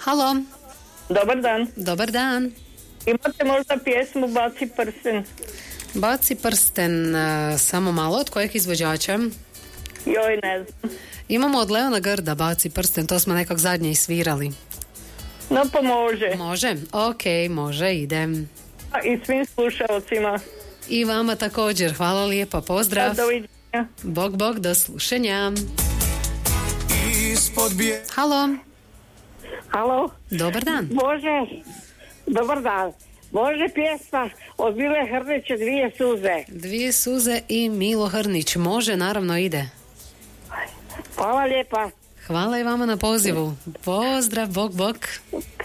Halo. Dobar dan. Dobar dan. Imate možda pjesmu Baci prsten? Baci prsten, samo malo, od kojeg izvođača? Joj, ne znam. Imamo od Leona Grda Baci prsten, to smo nekak zadnje isvirali. No pa može. Može? Ok, može, idem. I svim slušalcima. I vama također, hvala lijepa, pozdrav. Doviđenja. Bog, do slušanja. Halo. Halo? Dobar dan. Može, dobar dan. Može pjesma od Mile Hrnića Dvije suze. Dvije suze i Milo Hrnić. Može, naravno, ide. Hvala lijepa. Hvala i vama na pozivu. Pozdrav, bog.